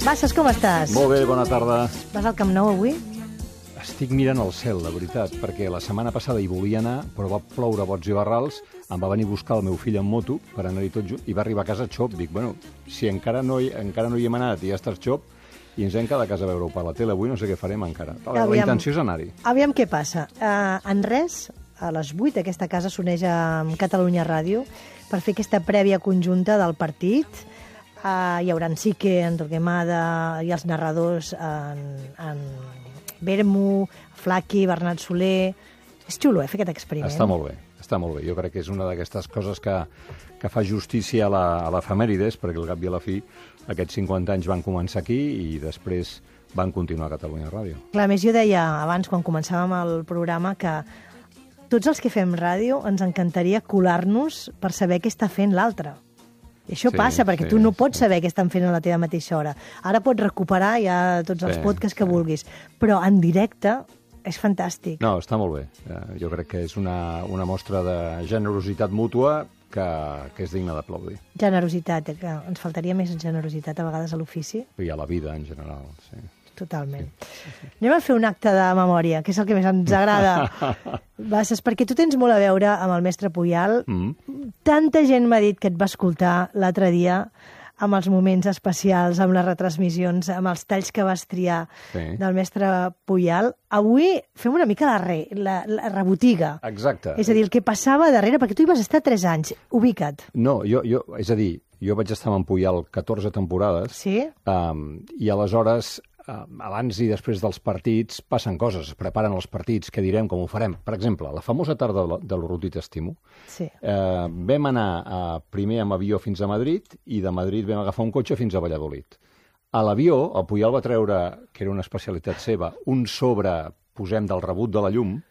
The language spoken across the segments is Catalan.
Bassas, com estàs? Molt bé, bona tarda. Vas al Camp Nou avui? Estic mirant el cel, la veritat, perquè la setmana passada hi volia anar, però va ploure bots i barrals, em va venir a buscar el meu fill en moto per anar-hi tot junt, i va arribar a casa xop. Dic, bueno, si encara no hi hem anat i ja estàs xop, i ens hem quedat a casa a veure-ho per la tele, avui no sé què farem encara. La intenció és anar-hi. Aviam què passa. En res, a les 8, aquesta casa s'uneix amb Catalunya Ràdio per fer aquesta prèvia conjunta del partit. Hi haurà en Sique, en Torquemada i els narradors en Bermu, Flaqui, Bernat Soler. És xulo, fer aquest experiment. Està molt bé, està molt bé. Jo crec que és una d'aquestes coses que fa justícia a l'efemèrides, perquè al cap i a la fi aquests 50 anys van començar aquí i després van continuar a Catalunya Ràdio. Clar, a més jo deia abans, quan començàvem el programa, que tots els que fem ràdio ens encantaria colar-nos per saber què està fent l'altre. I això passa, perquè tu no pots saber què estan fent a la teva mateixa hora. Ara pots recuperar ja tots els podcasts que vulguis, però en directe és fantàstic. No, està molt bé. Jo crec que és una mostra de generositat mútua que és digna d'aplaudir. Generositat, que ens faltaria més generositat a vegades a l'ofici. I a la vida en general, sí. Totalment. Anem a fer un acte de memòria, que és el que més ens agrada. Bassas, perquè tu tens molt a veure amb el mestre Puyal. Tanta gent m'ha dit que et va escoltar l'altre dia amb els moments especials, amb les retransmissions, amb els talls que vas triar del mestre Puyal. Avui fem una mica la rebotiga. Exacte. És a dir, el que passava darrere, perquè tu hi vas estar 3 anys. Ubica't. No, és a dir, jo vaig estar amb en Puyal 14 temporades. Sí? I aleshores, abans i després dels partits, passen coses, es preparen els partits, què direm, com ho farem. Per exemple, la famosa tarda de l'Urruti t'estimo. Sí. Vam anar primer amb avió fins a Madrid i de Madrid vam agafar un cotxe fins a Valladolid. A l'avió, el Puyal va treure, que era una especialitat seva, un sobre, posem, del rebut de la llum,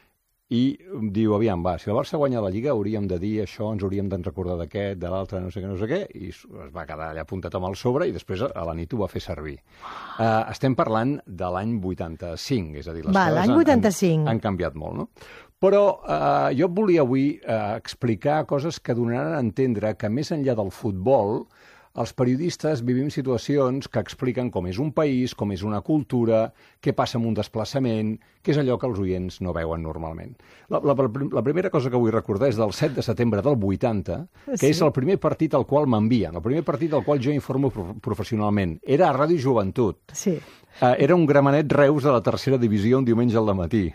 i diu, aviam, si el Barça guanya la Lliga hauríem de dir això, ens hauríem de recordar d'aquest, de l'altre, no sé què, i es va quedar allà apuntat amb el sobre i després a la nit ho va fer servir. Estem parlant de l'any 85, és a dir, les coses han canviat molt, no? Però jo volia avui explicar coses que donaran a entendre que més enllà del futbol, els periodistes vivim situacions que expliquen com és un país, com és una cultura, què passa amb un desplaçament, què és allò que els oients no veuen normalment. La primera cosa que vull recordar és del 7 de setembre del 80, que és el primer partit al qual m'envien, el primer partit al qual jo informo professionalment. Era a Ràdio Joventut. Sí. Era un Gramenet Reus de la tercera divisió un diumenge al dematí.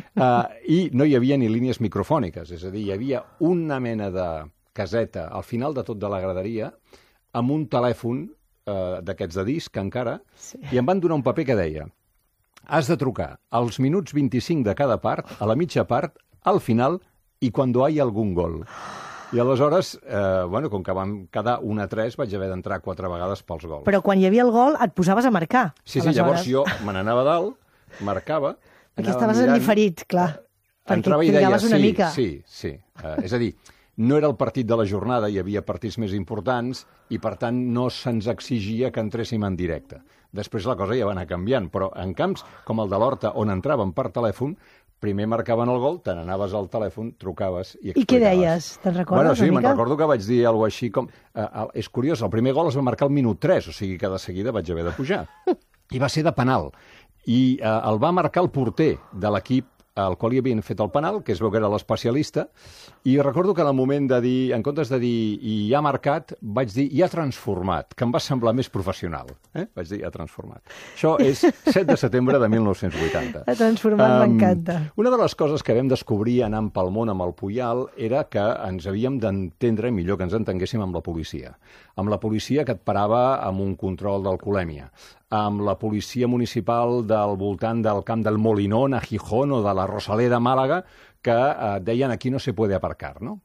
I no hi havia ni línies microfòniques, és a dir, hi havia una mena de caseta al final de tot de la graderia amb un telèfon d'aquests de disc encara, i em van donar un paper que deia: has de trucar als minuts 25 de cada part, a la mitja part, al final i quan hi ha algun gol. I aleshores, com que vam quedar 1-3, vaig haver d'entrar 4 vegades pels gols. Però quan hi havia el gol et posaves a marcar. Sí, llavors jo me n'anava a dalt, marcava... Aquí estaves en diferit, clar, perquè trigaves una mica. Sí. És a dir, no era el partit de la jornada, hi havia partits més importants i, per tant, no se'ns exigia que entréssim en directe. Després la cosa ja va anar canviant, però en camps com el de l'Horta, on entràvem per telèfon, primer marcaven el gol, te n'anaves al telèfon, trucaves i explicaves. I què deies? Te'n recordes una mica? Sí, me'n recordo que vaig dir alguna cosa així com... És curiós, el primer gol es va marcar al minut 3, o sigui que de seguida vaig haver de pujar. I va ser de penal. I el va marcar el porter de l'equip al qual hi havien fet el penal, que es veu que era l'especialista, i recordo que en el moment de dir, en comptes de dir i ha marcat, vaig dir i ha transformat, que em va semblar més professional. Vaig dir i ha transformat. Això és 7 de setembre de 1980. Ha transformat, m'encanta. Una de les coses que vam descobrir anant pel món amb el Puyal era que ens havíem d'entendre millor, que ens entenguéssim amb la policia. Amb la policia que et parava amb un control d'alcoholèmia, amb la policia municipal del voltant del camp del Molinón a Gijón o de la Rosaleda a Màlaga, que deien aquí no se puede aparcar, no?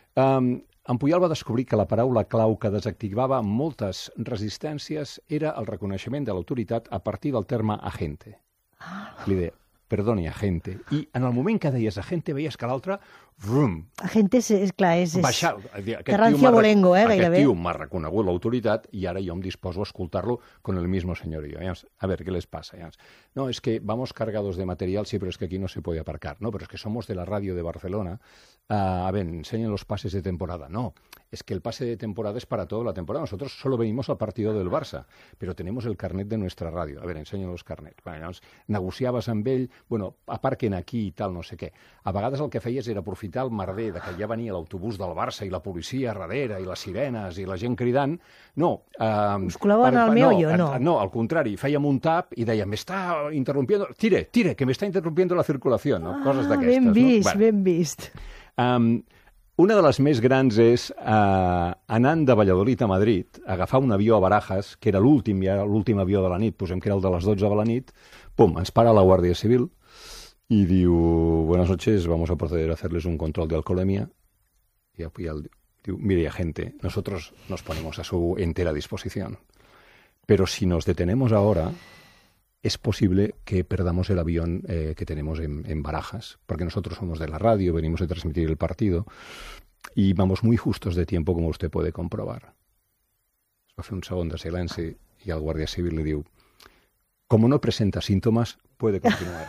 En Puyal va descobrir que la paraula clau que desactivava moltes resistències era el reconeixement de l'autoritat a partir del terme agente. Li deia, perdoni, agente. I en el moment que deies agente, veies que l'altre, vrum, Agente, clar, és... baixar. Terrancio Bolengo, gairebé. Aquest tio m'ha reconegut l'autoritat i ara jo em disposo a escoltar-lo con el mismo señorío. A ver, ¿qué les pasa? No, es que vamos cargados de material, sí, pero es que aquí no se puede aparcar. No, pero es que somos de la radio de Barcelona. A ver, enseñen los pases de temporada. No, es que el pase de temporada es para toda la temporada. Nosotros solo venimos al partido del Barça, pero tenemos el carnet de nuestra radio. A ver, enseñen los carnets. Bueno, llavors, negociaves amb ell, bueno, aparquen aquí i tal, no sé què. A vegades el que feies era aprofitar el merder de que ja venia l'autobús del Barça i la policia darrere i les sirenes i la gent cridant. No. Us colaven al meollo, no? No, al contrari, fèiem un tap i dèiem, me està interrumpiendo, tire, que me está interrumpiendo la circulació, no? Coses d'aquestes. Ben vist, no? ben vist. Una de les més grans és, anant de Valladolid a Madrid, agafar un avió a Barajas, que era l'últim avió de la nit, posem que era el de les 12 de la nit, pum, ens para la Guàrdia Civil i diu, buenas noches, vamos a proceder a hacerles un control de alcoholemia. Y diu, mire, agente, nosotros nos ponemos a su entera disposición, pero si nos detenemos ahora, es posible que perdamos el avión que tenemos en Barajas, porque nosotros somos de la radio, venimos a transmitir el partido y vamos muy justos de tiempo, como usted puede comprobar. Es va fer un segon de silenci i el guàrdia civil li diu, como no presenta síntomas, puede continuar.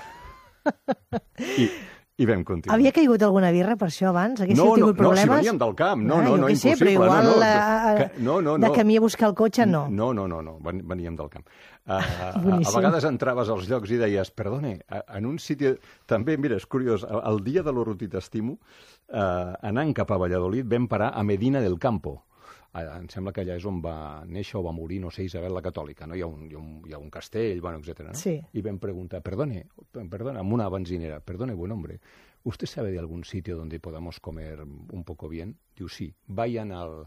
I vam continuar. Havia caigut alguna birra per això abans? Haguéssiu tingut problemes? No, si veníem del camp. No, impossible. Però igual de camí a buscar el cotxe, no. No, veníem del camp. A vegades entraves als llocs i deies, perdone, en un sitio... També, mira, és curiós, el dia de l'Urruti t'estimo, anant cap a Valladolid, vam parar a Medina del Campo. Em sembla que allà és on va néixer o va morir, no sé, Isabel la Catòlica, no? Hi ha un castell, bueno, etc. ¿no? Sí. I vam preguntar, perdone, amb una benzinera, perdone, buen hombre, ¿usted sabe de algún sitio donde podamos comer un poco bien? Diu, sí, vayan al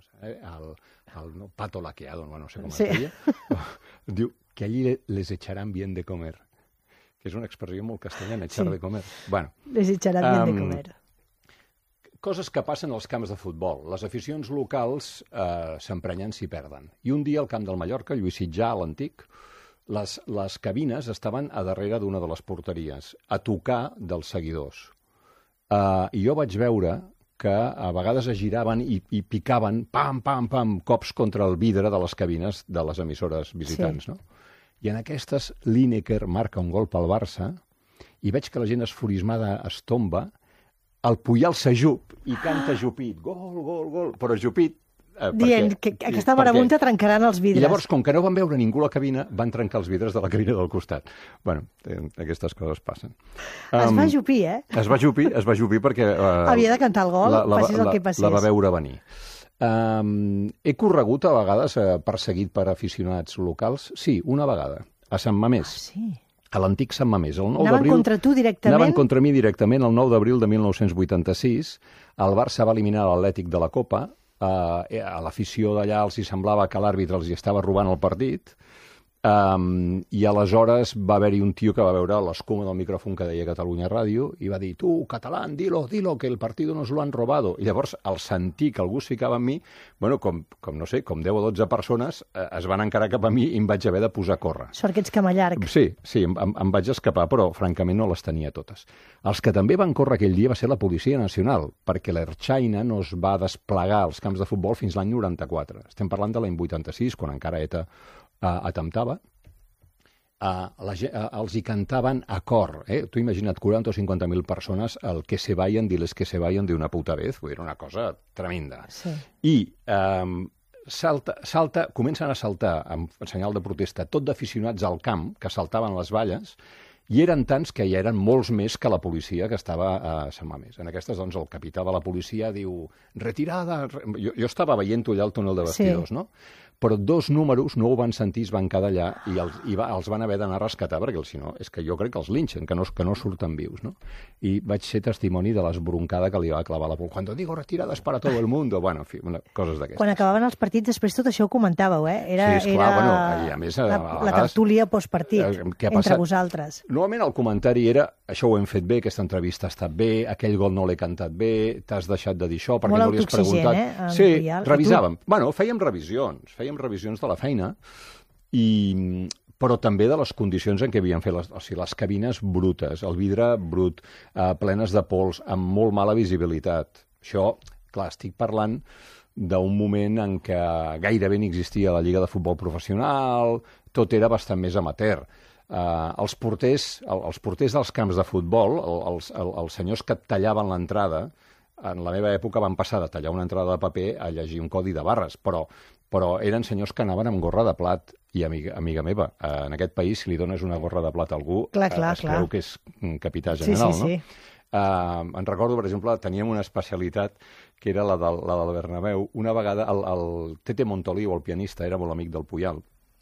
pato laqueado, no sé com es deia. Diu que allí les echarán bien de comer, que és una expressió molt castellana, echar de comer. Bueno, les echarán bien de comer. Coses que passen als camps de futbol. Les aficions locals s'emprenyen si perden. I un dia al camp del Mallorca, Lluís Sitjà, l'antic, les cabines estaven a darrere d'una de les porteries, a tocar dels seguidors. I jo vaig veure que a vegades es giraven i picaven, pam, pam, pam, cops contra el vidre de les cabines de les emissores visitants. Sí. No? I en aquestes, Lineker marca un gol pel Barça i veig que la gent esforismada es tomba, el Puyal s'ajup i canta ajupit, gol, gol, gol, però ajupit... Dient que aquesta marabunta trencaran els vidres. I llavors, com que no van veure ningú a la cabina, van trencar els vidres de la cabina del costat. Bueno, aquestes coses passen. Es va ajupir, eh? Es va ajupir perquè... Havia de cantar el gol, passis el que passés. La va veure venir. He corregut a vegades perseguit per aficionats locals? Sí, una vegada, a Sant Mamés. Ah, sí? A l'antic Sant Mamés. Anaven contra tu directament? Anaven contra mi directament. El 9 d'abril de 1986, el Barça va eliminar l'Atlètic de la Copa. A l'afició d'allà els hi semblava que l'àrbitre els hi estava robant el partit. I aleshores va haver-hi un tio que va veure l'escuma del micròfon que deia Catalunya Ràdio i va dir, tu, catalán, dilo, que el partido nos lo han robado. I llavors, al sentir que algú es ficava en mi, bueno, com no sé, com 10 o 12 persones es van encarar cap a mi i em vaig haver de posar a córrer. Sort que ets camallarg. Sí, em vaig escapar, però francament no les tenia totes. Els que també van córrer aquell dia va ser la Policia Nacional, perquè l'Ertzaina no es va desplegar als camps de futbol fins l'any 94. Estem parlant de l'any 86, quan encara ETA atemptava, els hi cantaven a cor. Tu imagina't 40 o 50.000 persones el que se vayan, diles que se vayan de una puta vez. Vull dir, una cosa tremenda. Sí. I comencen a saltar, en senyal de protesta, tot d'aficionats al camp, que saltaven les valles, i eren tants que ja eren molts més que la policia que estava a Sant Mamés. En aquestes, doncs, el capità de la policia diu, retirada... Jo estava veient allà el túnel de vestidors, no? Però 2 números no ho van sentir, es van quedar allà i els van haver d'anar a rescatar, perquè si no, és que jo crec que els linxen, que no surten vius, no? I vaig ser testimoni de l'esbroncada que li va clavar la por. Cuando digo retiradas para todo el mundo, bueno, en fi, coses d'aquestes. Quan acabaven els partits, després tot això ho comentàveu, eh? Sí, esclar, bueno, i a més... La tertúlia postpartit, entre vosaltres. Normalment el comentari era, això ho hem fet bé, aquesta entrevista ha estat bé, aquell gol no l'he cantat bé, t'has deixat de dir això perquè no li has preguntat. Eh? Sí, revisàvem. Bueno, fèiem revisions de la feina, però també de les condicions en què havien fet les cabines brutes, el vidre brut, plenes de pols, amb molt mala visibilitat. Això, clar, estic parlant d'un moment en què gairebé no existia la Lliga de Futbol Professional, tot era bastant més amateur. Els porters dels camps de futbol, els senyors que et tallaven l'entrada, en la meva època van passar de tallar una entrada de paper a llegir un codi de barres, però eren senyors que anaven amb gorra de plat. I, amiga meva, en aquest país, si li dones una gorra de plat a algú, es creu que és capità general, no? Em recordo, per exemple, teníem una especialitat que era la del Bernabéu. Una vegada el Tete Montoliu, el pianista, era molt amic del Puyal.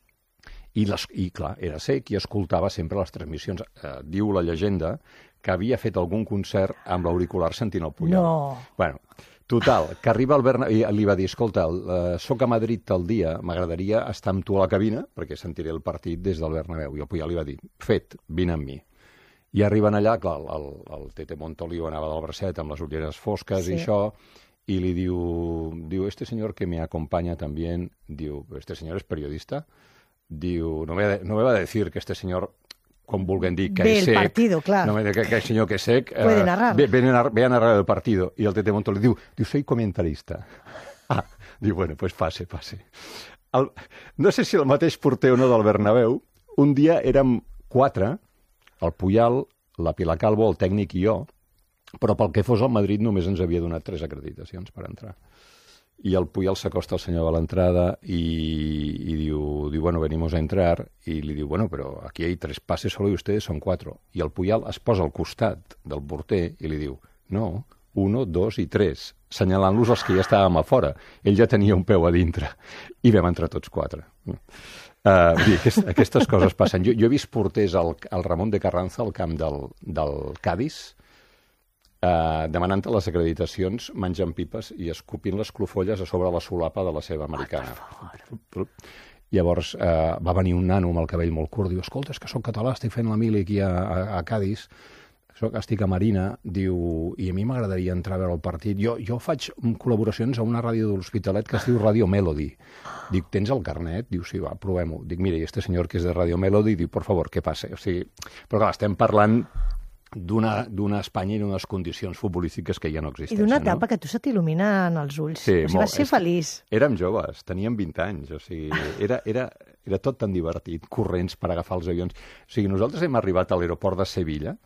I clar, era cec i escoltava sempre les transmissions. Diu la llegenda que havia fet algun concert amb l'auricular sentint el Puyal. No! Bueno, total, que arriba el Bernabéu i li va dir, escolta, soc a Madrid tal dia, m'agradaria estar amb tu a la cabina perquè sentiré el partit des del Bernabéu. I el Puyal li va dir, fet, vine amb mi. I arriben allà, clar, el Tete Montoliu anava del bracet amb les ulleres fosques i això, i li diu, este señor que me acompaña también, diu, este señor es periodista, diu, no me va a decir que este señor, com vulguem dir, que és sec, partido, claro. No me diga que el señor que és sec, puede narrar. Ve a narrar el partido. I el Tete Montoliu diu, soy comentarista. Diu, bueno, pues pase. No sé si el mateix porter o no del Bernabéu, un dia érem 4, el Puyal, la Pilar Calvo, el tècnic i jo, però pel que fos al Madrid només ens havia donat 3 acreditacions per entrar. I el Puyal s'acosta al senyor a l'entrada y diu, bueno, venimos a entrar, i li diu, bueno, pero aquí hay 3 pases solo y ustedes son 4. I el Puyal es posa al costat del porter i li diu, no, 1, 2 i 3, senyalant-los els que ja estàvem a fora. Ell ja tenia un peu a dintre i vam entrar tots 4. Aquestes coses passen. Jo he vist porters al Ramon de Carranza, al camp del Cádiz, demanant les acreditacions, menjant pipes i escopint les clofolles a sobre la solapa de la seva americana. Llavors va venir un nano amb el cabell molt curt, diu, escolta, és que soc català, estic fent la mili aquí a Cádiz, estic a Marina, diu, i a mi m'agradaria entrar a veure el partit. Jo faig col·laboracions a una ràdio de l'Hospitalet que es diu Radio Melody. Dic, tens el carnet? Diu, sí, va, provem-ho. Dic, mira, i este senyor que és de Radio Melody, diu, por favor, què passa? O sigui, però clar, estem parlant d'una Espanya i d'unes condicions futbolístiques que ja no existeixen. I d'una etapa que tu se t'il·luminen els ulls. Sí, o sigui, vas ser feliç. Érem joves, teníem 20 anys, o sigui, era tot tan divertit, corrents per agafar els avions. O sigui, nosaltres hem arribat a l'aeroport de Sevilla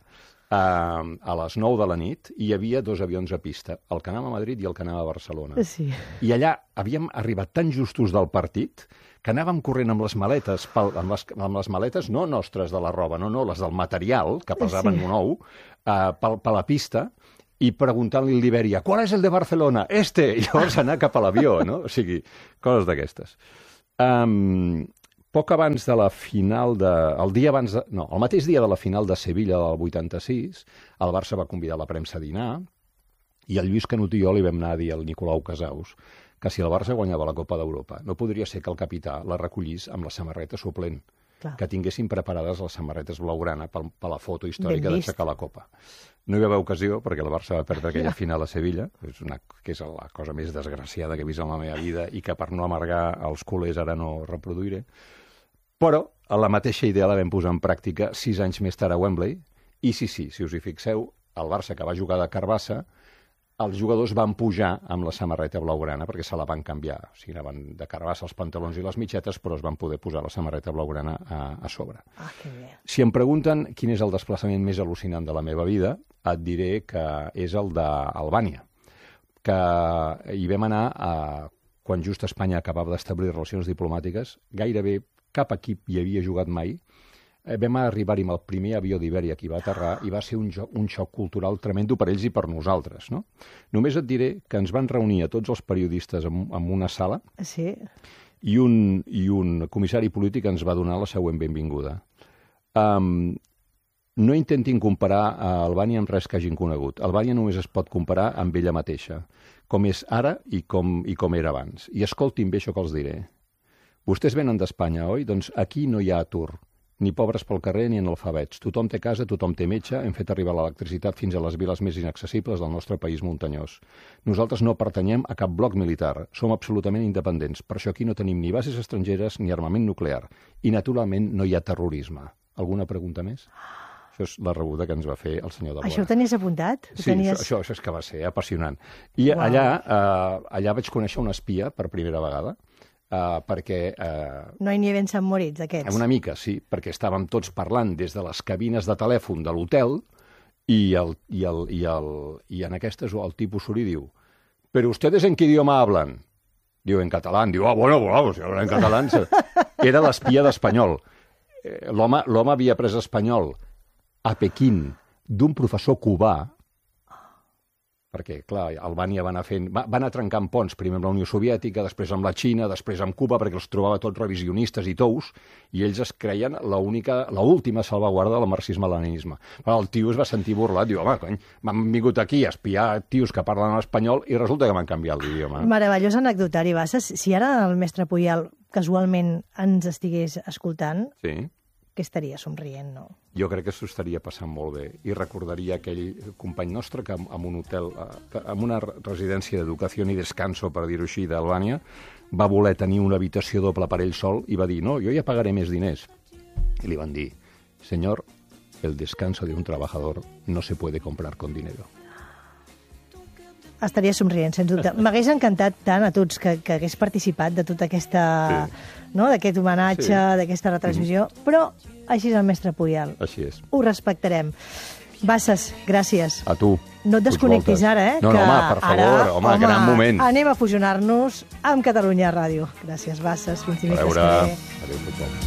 a les 9 de la nit i hi havia 2 avions a pista, el que anava a Madrid i el que anava a Barcelona. Sí. I allà havíem arribat tan justos del partit que anàvem corrent amb les maletes, amb les maletes no nostres de la roba, no, les del material, que pesaven un ou, per la pista, i preguntant-li a l'Iberia, ¿cuál es el de Barcelona? Este! I llavors anar cap a l'avió, no? O sigui, coses d'aquestes. Poc abans de la final el mateix dia de la final de Sevilla del 86, el Barça va convidar la premsa a dinar i el Lluís Canut i jo li vam anar a dir al Nicolau Casaus que si el Barça guanyava la Copa d'Europa no podria ser que el capità la recollís amb la samarreta suplent, que tinguessin preparades les samarretes blaugrana per la foto històrica d'aixecar la Copa. No hi va haver ocasió perquè el Barça va perdre aquella final a Sevilla, que és la cosa més desgraciada que he vist en la meva vida i que per no amargar els culers ara no reproduiré. Però la mateixa idea la vam posar en pràctica 6 anys més tard a Wembley i si us hi fixeu, el Barça que va jugar de Carbassa, els jugadors van pujar amb la samarreta blaugrana perquè se la van canviar. O sigui, anaven de Carbassa els pantalons i les mitgetes, però es van poder posar la samarreta blaugrana a sobre. Que bé. Si em pregunten quin és el desplaçament més al·lucinant de la meva vida, et diré que és el d'Albània, que hi vam anar quan just Espanya acabava d'establir relacions diplomàtiques, gairebé cap equip hi havia jugat mai. Vam arribar-hi amb el primer avió d'Ibèria que hi va aterrar i va ser un xoc cultural tremendo per ells i per nosaltres. No? Només et diré que ens van reunir a tots els periodistes en una sala i un comissari polític ens va donar la següent benvinguda. No intentin comparar Albània amb res que hagin conegut. Albània només es pot comparar amb ella mateixa, com és ara i com era abans. I escoltin bé això que els diré. Vostès venen d'Espanya, oi? Doncs aquí no hi ha atur. Ni pobres pel carrer ni analfabets. Tothom té casa, tothom té metge, hem fet arribar l'electricitat fins a les viles més inaccessibles del nostre país muntanyós. Nosaltres no pertanyem a cap bloc militar, som absolutament independents, per això aquí no tenim ni bases estrangeres ni armament nuclear. I, naturalment, no hi ha terrorisme. Alguna pregunta més? Això és la rebuda que ens va fer el senyor de Boada. Això ho tenies apuntat? Sí, això és que va ser apassionant. I allà vaig conèixer un espia per primera vegada, perquè... No hi ben Sant Moritz, aquests? Una mica, sí, perquè estàvem tots parlant des de les cabines de telèfon de l'hotel i en aquestes el tipus surt i diu «Però ustedes en qué idioma hablan?» Diu, en català. Diu, bueno, si hablan en català... Era l'espia d'espanyol. L'home havia après espanyol a Pequín d'un professor cubà, perquè, clar, Albània va anar trencant ponts, primer amb la Unió Soviètica, després amb la Xina, després amb Cuba, perquè els trobava tots revisionistes i tous, i ells es creien l'última salvaguarda del marxisme-leninisme. Però el tio es va sentir burlat, diu, home, cony, m'han vingut aquí a espiar tios que parlen espanyol i resulta que m'han canviat l'idioma. Meravellós anecdotari, Bassas. Si ara el mestre Puyal casualment ens estigués escoltant, sí, que estaria somrient, no? Jo crec que s'ho estaria passant molt bé i recordaria aquell company nostre que en un hotel, en una residència d'educació i descanso, per dir-ho així, d'Albània, va voler tenir una habitació doble per ell sol i va dir, no, jo ja pagaré més diners. I li van dir, senyor, el descanso de un trabajador no se puede comprar con dinero. Estaria somrient, sens dubte. M'hagués encantat tant a tots que hagués participat de tota aquesta... Sí. No? D'aquest homenatge, sí, d'aquesta retransmissió, però així és el mestre Puyal. Així és. Ho respectarem. Bassas, gràcies. A tu. No et desconnectis ara, eh? No, home, per favor, home, gran moment. Anem a fusionar-nos amb Catalunya Ràdio. Gràcies, Bassas. Fins dimecres que ve. Adéu, tothom.